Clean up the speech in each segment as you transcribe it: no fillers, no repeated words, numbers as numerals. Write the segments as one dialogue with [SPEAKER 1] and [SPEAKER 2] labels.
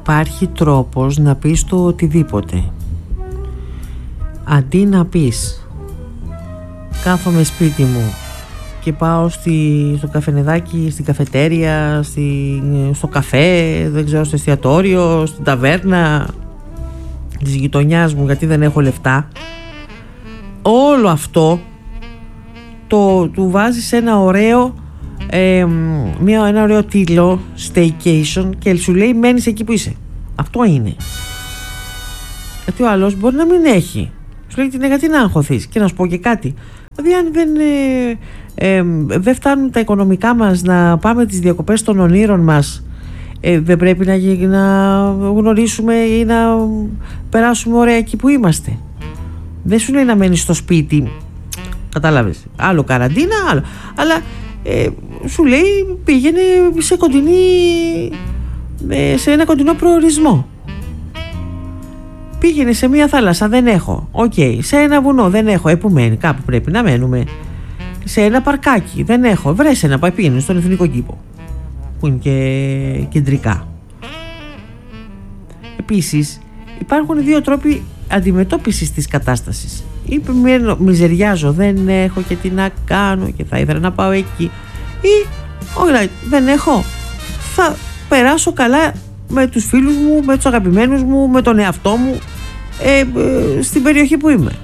[SPEAKER 1] υπάρχει τρόπος να πεις το οτιδήποτε. Αντί να πεις κάθομαι σπίτι μου και πάω στο καφενεδάκι, στην καφετέρια, στο καφέ, δεν ξέρω, στο εστιατόριο, στην ταβέρνα της γειτονιάς μου γιατί δεν έχω λεφτά, όλο αυτό του βάζεις ένα ωραίο ένα ωραίο τίτλο, staycation, και σου λέει μένεις εκεί που είσαι. Αυτό είναι. Γιατί ο άλλος μπορεί να μην έχει. Σου λέει γιατί να αγχωθείς. Και να σου πω και κάτι. Δηλαδή αν δεν φτάνουν τα οικονομικά μας να πάμε τις διακοπές των ονείρων μας, δεν πρέπει να γνωρίσουμε ή να περάσουμε ωραία εκεί που είμαστε. Δεν σου λέει να μένεις στο σπίτι. Κατάλαβες. Άλλο καραντίνα, άλλο. Αλλά σου λέει πήγαινε σε ένα κοντινό προορισμό. Πήγαινε σε μια θάλασσα, δεν έχω. Σε ένα βουνό, δεν έχω. Που μένει, κάπου πρέπει να μένουμε. Σε ένα παρκάκι, δεν έχω. Βρες ένα, πήγαινε στον Εθνικό Κήπο, που είναι και κεντρικά. Επίσης, υπάρχουν δύο τρόποι αντιμετώπισης της κατάστασης. Ή μιζεριάζω, δεν έχω και τι να κάνω και θα ήθελα να πάω εκεί, ή όχι, δεν έχω, θα περάσω καλά με τους φίλους μου, με τους αγαπημένους μου, με τον εαυτό μου στην περιοχή που είμαι.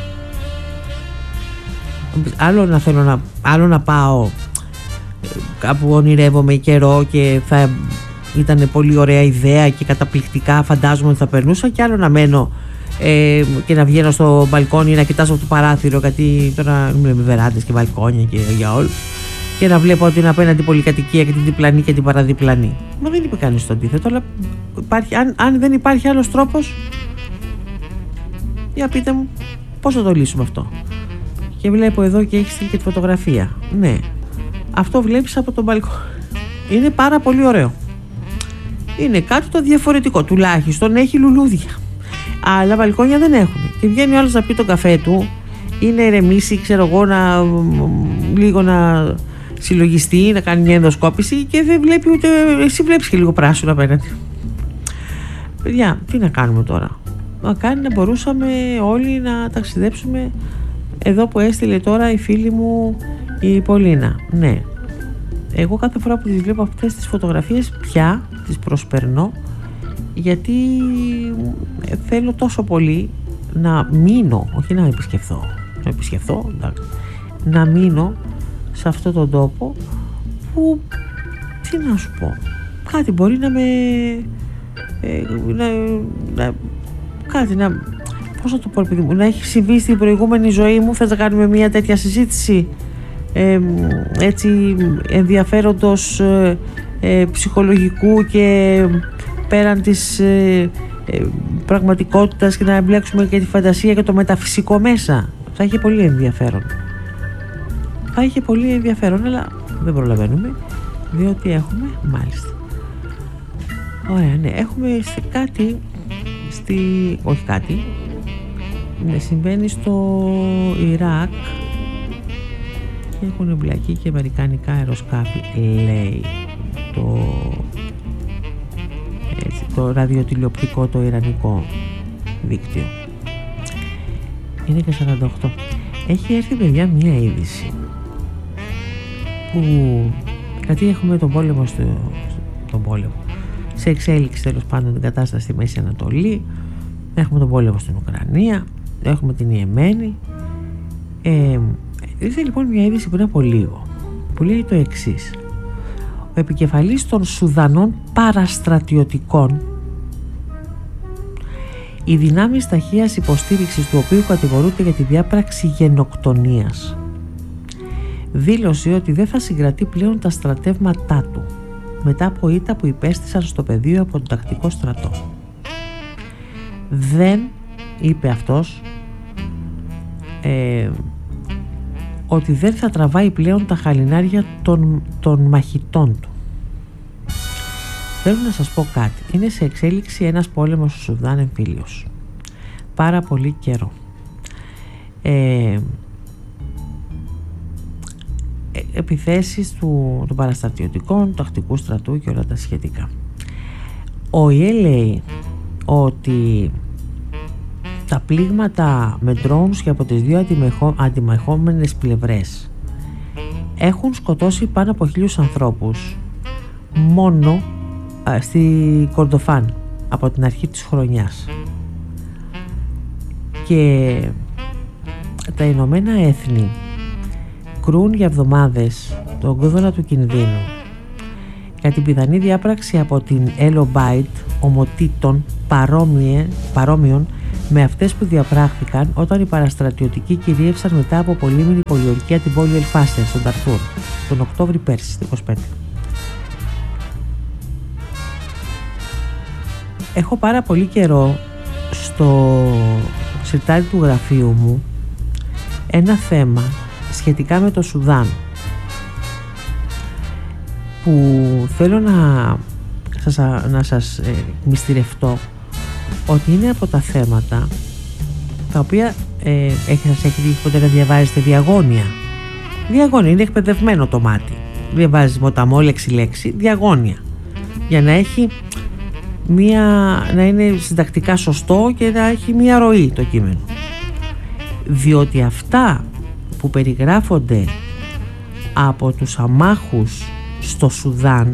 [SPEAKER 1] Άλλο να πάω κάπου ονειρεύομαι καιρό και θα ήταν πολύ ωραία ιδέα και καταπληκτικά φαντάζομαι ότι θα περνούσα, και άλλο να μένω και να βγαίνω στο μπαλκόνι, να κοιτάσω από το παράθυρο, γιατί τώρα μιλάμε βεράντες και μπαλκόνια και για όλους, και να βλέπω την απέναντι πολυκατοικία και την διπλανή και την παραδιπλανή. Μα δεν είπε κανείς το αντίθετο, αλλά αν δεν υπάρχει άλλος τρόπος, για πείτε μου πώς θα το λύσουμε αυτό. Και βλέπω εδώ και έχει στείλει και τη φωτογραφία. Ναι, αυτό βλέπεις από τον μπαλκόνι. Είναι πάρα πολύ ωραίο. Είναι κάτι το διαφορετικό, τουλάχιστον έχει λουλούδια. Άλλα μπαλκόνια δεν έχουν. Και βγαίνει ο άλλος να πει τον καφέ του ή να ηρεμήσει, ξέρω εγώ, λίγο να συλλογιστεί, να κάνει μια ενδοσκόπηση, και δεν βλέπει ούτε. Εσύ βλέπεις και λίγο πράσινο απέναντι. Παιδιά, τι να κάνουμε τώρα. Να μπορούσαμε όλοι να ταξιδέψουμε εδώ που έστειλε τώρα η φίλη μου η Πολίνα. Ναι. Εγώ κάθε φορά που τις βλέπω αυτές τις φωτογραφίες πια τις προσπερνώ, γιατί θέλω τόσο πολύ να μείνω, όχι να επισκεφθώ, να μείνω σε αυτόν τον τόπο που, τι να σου πω, κάτι μπορεί να με πώς να το πω, παιδί μου, να έχει συμβεί στην προηγούμενη ζωή μου. Θες να κάνουμε μια τέτοια συζήτηση έτσι ενδιαφέροντος ψυχολογικού και πέραν της πραγματικότητας, και να εμπλέξουμε και τη φαντασία και το μεταφυσικό μέσα? Θα είχε πολύ ενδιαφέρον. Αλλά δεν προλαβαίνουμε, διότι έχουμε, μάλιστα, ωραία, ναι, έχουμε συμβαίνει στο Ιράκ και έχουν εμπλακεί και αμερικανικά αεροσκάφη, λέει το ραδιοτηλεοπτικό, το ιρανικό δίκτυο. Είναι και 48. Έχει έρθει, παιδιά, μια είδηση που, γιατί έχουμε τον πόλεμο σε εξέλιξη, τέλος πάντων, την κατάσταση στη Μέση Ανατολή, έχουμε τον πόλεμο στην Ουκρανία, έχουμε την Ιεμένη. Ήρθε λοιπόν μια είδηση πριν από λίγο που λέει το εξής: ο επικεφαλής των Σουδανών παραστρατιωτικών, οι δυνάμεις ταχείας υποστήριξης του οποίου κατηγορούνται για τη διάπραξη γενοκτονίας, δήλωσε ότι δεν θα συγκρατεί πλέον τα στρατεύματά του μετά από ήττα που υπέστησαν στο πεδίο από τον τακτικό στρατό. Δεν είπε αυτός ότι δεν θα τραβάει πλέον τα χαλινάρια των μαχητών του. Θέλω να σας πω κάτι. Είναι σε εξέλιξη ένας πόλεμος στο Σουδάν εμφύλιος. Πάρα πολύ καιρό. Επιθέσεις των παραστρατιωτικών, του τακτικού στρατού και όλα τα σχετικά. Ο ΙΕ λέει ότι τα πλήγματα με drones και από τις δύο αντιμαχόμενες πλευρές έχουν σκοτώσει πάνω από 1.000 ανθρώπους μόνο στη Κορντοφάν από την αρχή της χρονιάς. Και τα Ηνωμένα Έθνη κρούν για εβδομάδες τον κόδωνα του κινδύνου για την πιθανή διάπραξη από την Elobite ομοτήτων παρόμοιων με αυτές που διαπράχθηκαν όταν οι παραστρατιωτικοί κυρίευσαν μετά από πολύμηνη πολιορκία την πόλη Ελφάσερ στον Ταρφούρ τον Οκτώβρη πέρσι, 25. Έχω πάρα πολύ καιρό στο σιρτάρι του γραφείου μου ένα θέμα σχετικά με το Σουδάν που θέλω να σας μυστηρευτώ ότι είναι από τα θέματα τα οποία σας έχει δει ποτέ να διαβάζετε διαγώνια. Είναι εκπαιδευμένο το μάτι. Διαβάζεις μοταμό λέξη διαγώνια για να έχει να είναι συντακτικά σωστό και να έχει μία ροή το κείμενο, διότι αυτά που περιγράφονται από τους αμάχους στο Σουδάν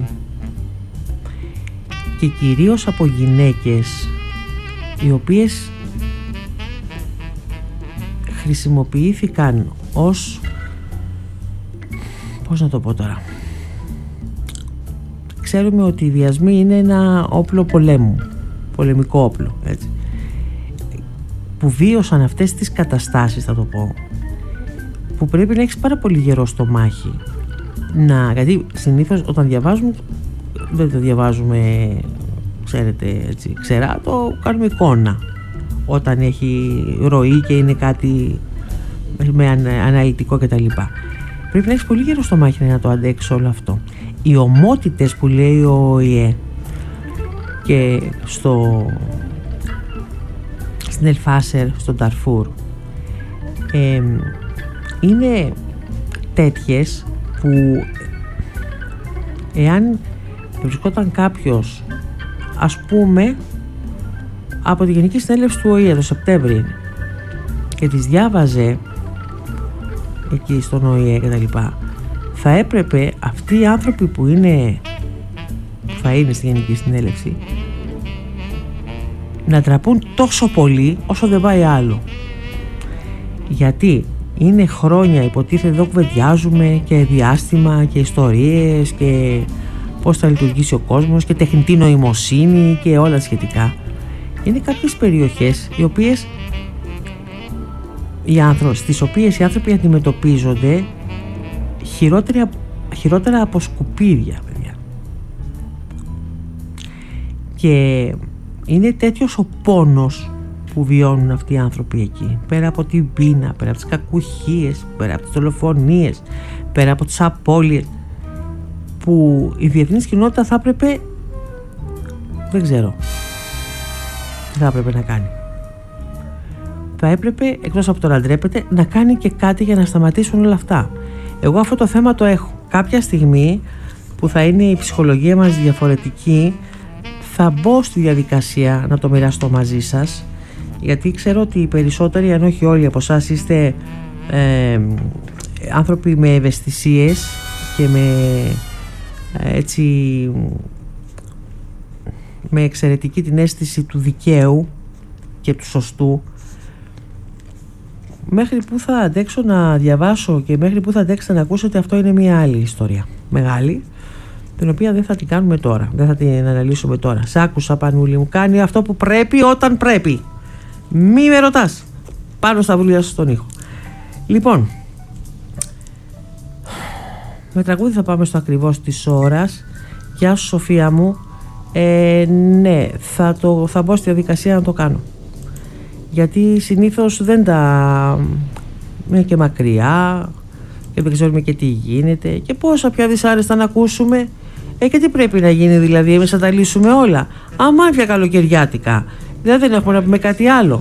[SPEAKER 1] και κυρίως από γυναίκες οι οποίες χρησιμοποιήθηκαν ως, πώς να το πω τώρα, ξέρουμε ότι οι βιασμοί είναι ένα όπλο πολέμου, πολεμικό όπλο, έτσι, που βίωσαν αυτές τις καταστάσεις, θα το πω, που πρέπει να έχεις πάρα πολύ γερό στομάχι γιατί συνήθως όταν διαβάζουμε δεν το διαβάζουμε, ξέρετε, έτσι, ξερά, το κάνουμε εικόνα όταν έχει ροή και είναι κάτι με αναλυτικό κτλ. Πρέπει να έχεις πολύ γερό στομάχι να το αντέξεις όλο αυτό. Οι ομότητες που λέει ο ΟΗΕ και στην Ελφάσερ, στον Ταρφούρ, είναι τέτοιες που εάν βρισκόταν κάποιος, ας πούμε, από τη Γενική Συνέλευση του ΟΗΕ το Σεπτέμβρη και τις διάβαζε εκεί στον ΟΗΕ και τα λοιπά, θα έπρεπε αυτοί οι άνθρωποι που θα είναι στη Γενική Συνέλευση να τραπούν τόσο πολύ όσο δεν πάει άλλο, γιατί είναι χρόνια υποτίθεται εδώ κουβεντιάζουμε και διάστημα και ιστορίες και πώς θα λειτουργήσει ο κόσμος και τεχνητή νοημοσύνη και όλα σχετικά. Είναι κάποιες περιοχές στις οποίες οι άνθρωποι αντιμετωπίζονται χειρότερα από σκουπίδια, παιδιά. Και είναι τέτοιος ο πόνος που βιώνουν αυτοί οι άνθρωποι εκεί, πέρα από την πείνα, πέρα από τις κακουχίες, πέρα από τις δολοφονίες, πέρα από τις απώλειες, που η διεθνής κοινότητα θα έπρεπε, δεν ξέρω τι θα έπρεπε να κάνει. Θα έπρεπε, εκτός από το να ντρέπεται, να κάνει και κάτι για να σταματήσουν όλα αυτά. Εγώ αυτό το θέμα το έχω. Κάποια στιγμή που θα είναι η ψυχολογία μας διαφορετική, θα μπω στη διαδικασία να το μοιραστώ μαζί σας, γιατί ξέρω ότι οι περισσότεροι, αν όχι όλοι από εσάς, είστε άνθρωποι με ευαισθησίες και με εξαιρετική την αίσθηση του δικαίου και του σωστού. Μέχρι που θα αντέξω να διαβάσω και μέχρι που θα αντέξετε να ακούσετε, αυτό είναι μια άλλη ιστορία μεγάλη, την οποία δεν θα την κάνουμε τώρα, δεν θα την αναλύσουμε τώρα. Σ' άκουσα, Πανούλη μου, κάνει αυτό που πρέπει όταν πρέπει. Μη με ρωτάς. Πάνω στα βουλιά σου στον ήχο. Λοιπόν, με τραγούδι θα πάμε στο ακριβώς της ώρας. Γεια σου, Σοφία μου. Ναι, θα μπω στη διαδικασία να το κάνω, γιατί συνήθως δεν είναι και μακριά και δεν ξέρουμε και τι γίνεται και πόσα πια δυσάρεστα να ακούσουμε. Και τι πρέπει να γίνει δηλαδή, εμείς θα τα λύσουμε όλα? Αμάρια καλοκαιριάτικα, δηλαδή δεν έχουμε να πούμε κάτι άλλο.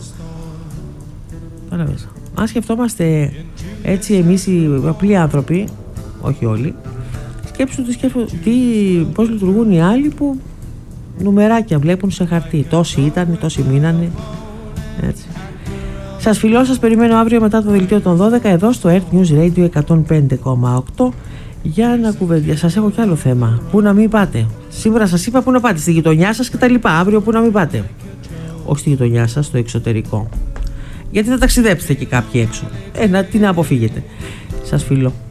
[SPEAKER 1] Αν σκεφτόμαστε έτσι εμείς οι απλοί άνθρωποι, όχι όλοι, σκέψου πώς λειτουργούν οι άλλοι που Νουμεράκια βλέπουν σε χαρτί. Τόσοι ήταν, τόσοι μείνανε. Έτσι. Σας φιλώ, σας περιμένω αύριο μετά το δελτίο των 12 εδώ στο Earth News Radio 105,8 για να κουβεντιάσω. Σας έχω κι άλλο θέμα. Πού να μην πάτε. Σήμερα σας είπα πού να πάτε, στη γειτονιά σας και τα λοιπά. Αύριο πού να μην πάτε. Όχι στη γειτονιά σας, στο εξωτερικό. Γιατί θα ταξιδέψετε και κάποιοι έξω. Τι να αποφύγετε. Σας φιλώ.